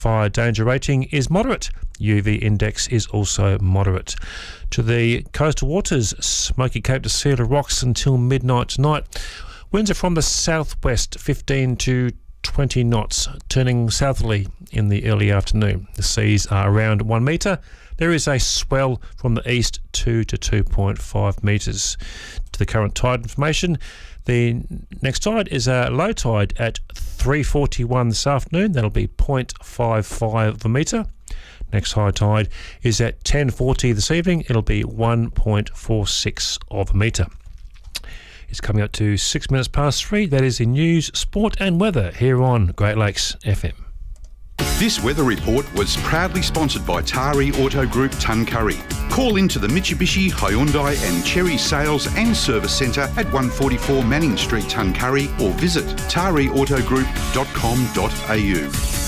Fire danger rating is moderate. UV index is also moderate. To the coastal waters, Smoky Cape to Cedar Rocks until midnight tonight. Winds are from the southwest, 15 to 20 knots, turning southerly in the early afternoon. The seas are around 1 metre. There is a swell from the east 2 to 2.5 metres. To the current tide information, the next tide is a low tide at 3:41 this afternoon. That'll be 0.55 of a metre. Next high tide is at 10:40 this evening. It'll be 1.46 of a metre. It's coming up to 6 minutes past 3. That is in news, sport and weather here on Great Lakes FM. This weather report was proudly sponsored by Tari Auto Group Tuncurry. Call into the Mitsubishi, Hyundai and Chery Sales and Service Centre at 144 Manning Street, Tuncurry, or visit tariautogroup.com.au.